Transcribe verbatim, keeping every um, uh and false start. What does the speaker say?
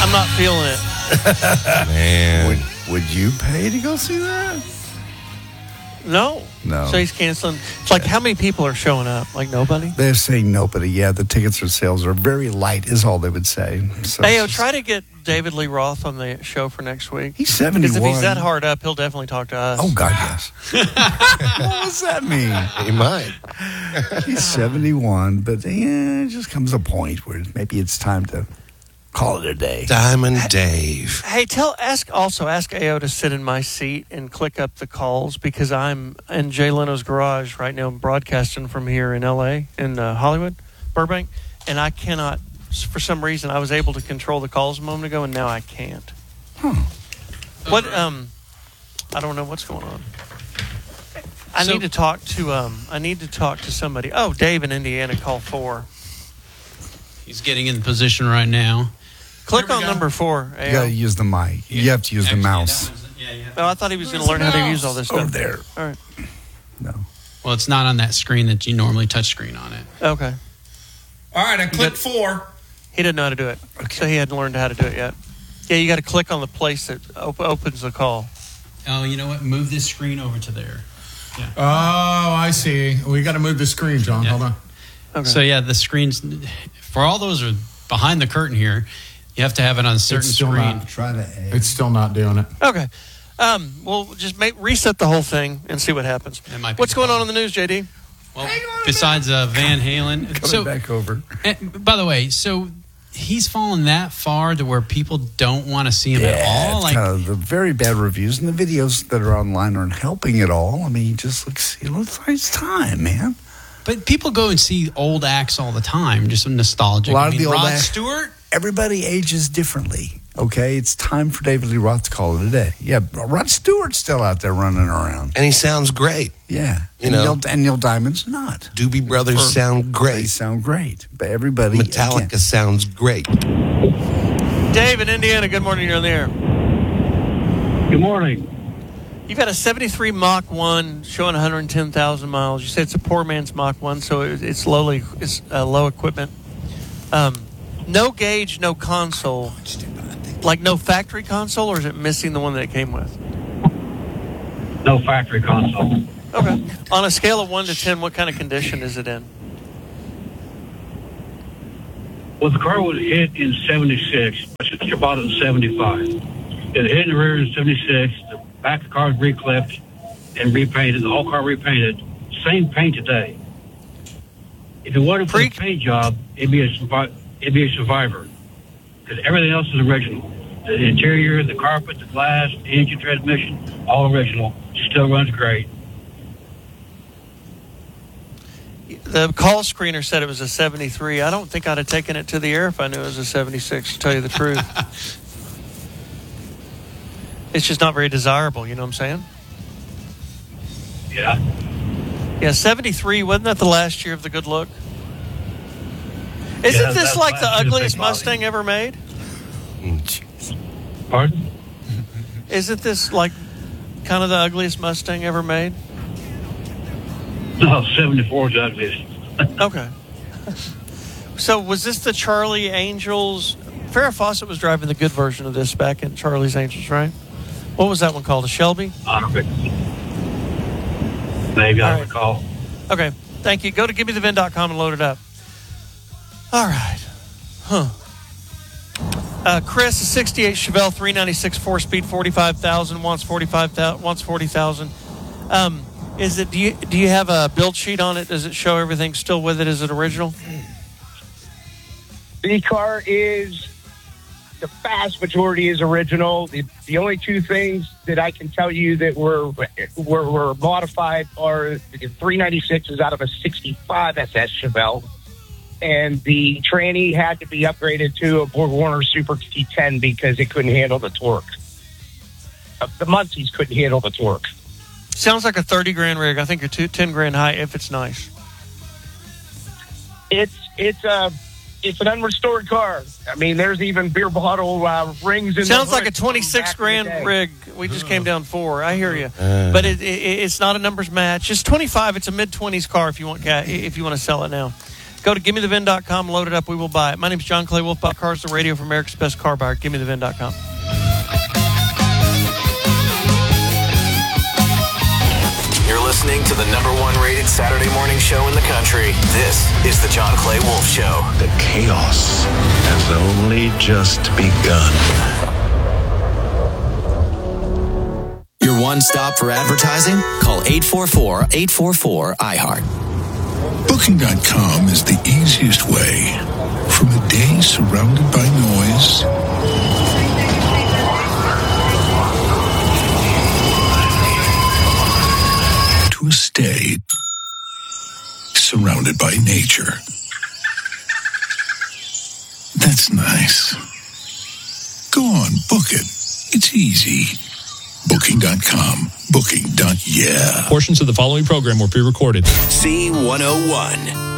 I'm not feeling it. Man. Would, would you pay to go see that? No. No. So he's canceling. It's like, how many people are showing up? Like nobody? They're saying nobody. Yeah, the tickets for sales are very light, is all they would say. So Hey, try to get David Lee Roth on the show for next week. He's seventy-one. Because if he's that hard up, he'll definitely talk to us. Oh, God, yes. What does that mean? He might. He's seventy-one, but yeah, it just comes a point where maybe it's time to call it a day. Diamond Dave. Hey, tell ask also ask A O to sit in my seat and click up the calls because I'm in Jay Leno's garage right now. I'm broadcasting from here in L A, in uh, Hollywood, Burbank, and I cannot. For some reason, I was able to control the calls a moment ago, and now I can't. Huh. What? Um, I don't know what's going on. I So- need to talk to. Um, I need to talk to somebody. Oh, Dave in Indiana, call four. He's getting in position right now. Click Here we on go. number four. A O. You got to use the mic. You have to use Actually, the yeah, mouse. that was- yeah, you have Oh, to- I thought he was going Where's to learn the how to mouse? use all this Over stuff. there. All right. No. Well, it's not on that screen that you normally touch screen on it. Okay. All right, I clicked Good. four. He didn't know how to do it, so he hadn't learned how to do it yet. Yeah, you got to click on the place that op- opens the call. Oh, you know what? Move this screen over to there. Oh, I see. We got to move the screen, John. Yeah. Hold on. Okay. So yeah, the screens for all those are behind the curtain here. You have to have it on a certain It's still screen. not. Try to A. It's still not doing it. Okay. Um, we'll just make, reset the whole thing and see what happens. That might be What's the going on problem. in the news, J D? Well, besides uh, Van Halen, Coming so back over. and, by the way, so he's fallen that far to where people don't want to see him at all. It's Like, kind of the very bad reviews and the videos that are online aren't helping at all. I mean, he just looks, he looks like it's time, man. but people go and see old acts all the time, just nostalgic. A lot I of mean, the old Rod acts- Stewart. Everybody ages differently, okay? It's time for David Lee Roth to call it a day. Yeah, Rod Stewart's still out there running around. And he sounds great. Yeah. You and, know. Neil, and Neil Diamond's not. Doobie Brothers sound They great. sound great. But everybody... Metallica again, sounds great. Dave in Indiana, good morning. You're on the air. Good morning. You've got a seventy-three Mach one showing one hundred ten thousand miles. You said it's a poor man's Mach one, so it, it's lowly, it's uh, low equipment. Um, no gauge, no console. Like no factory console, or is it missing the one that it came with? No factory console. Okay. On a scale of one to ten, what kind of condition is it in? Well, the car was hit in seventy-six. It's bought it in seventy-five. It hit in the rear in seventy-six. The back of the car was reclipped and repainted. The whole car repainted. Same paint today. If it wasn't for the Freak. paint job, it'd be a survi- it'd be a survivor. Because everything else is original. The interior, the carpet, the glass, the engine, transmission, all original. Still runs great. The call screener said it was a seventy-three. I don't think I'd have taken it to the air if I knew it was a seventy-six, to tell you the truth. It's just not very desirable, you know what I'm saying? Yeah. Yeah, seventy-three, wasn't that the last year of the good look? Isn't Yeah, this that's like the last year's ugliest big body. Mustang ever made? Pardon? Isn't this like kind of the ugliest Mustang ever made? No, seventy-four is the ugliest. Okay. So was this the Charlie Angels? Farrah Fawcett was driving the good version of this back in Charlie's Angels, right? What was that one called? A Shelby? I don't think. Maybe I All don't right. recall. Okay, thank you. Go to give me the vin dot com and load it up. All right. Huh. Uh, Chris, a sixty-eight Chevelle three ninety-six four-speed, forty-five thousand, wants forty-five thousand, wants forty thousand. Um, is it? Do you do you have a build sheet on it? Does it show everything still with it? Is it original? The car is, the vast majority is original. The, the only two things that I can tell you that were were, were modified are the three ninety-six is out of a sixty-five S S Chevelle, and the tranny had to be upgraded to a BorgWarner Super T ten because it couldn't handle the torque. Uh, the Muncies couldn't handle the torque. Sounds like a thirty grand rig. I think you're two, ten grand high if it's nice. It's it's a it's an unrestored car. I mean, there's even beer bottle uh, rings in. Sounds the like a hood from twenty-six back in the grand day. rig. We just came down four. I hear you, but it, it, it's not a numbers match. It's twenty-five. It's a mid twenties car if you want ca- if you want to sell it now. Go to give me the vin dot com, load it up, we will buy it. My name's John Clay Wolf, Buy Cars, the radio for America's Best Car Buyer. give me the vin dot com. You're listening to the number one rated Saturday morning show in the country. This is the John Clay Wolf Show. The chaos has only just begun. Your one stop for advertising? Call eight four four, eight four four, I heart. Booking dot com is the easiest way from a day surrounded by noise to a stay surrounded by nature. That's nice. Go on, book it. It's easy. Booking dot com. Booking. Yeah. Portions of the following program were pre-recorded. C one oh one.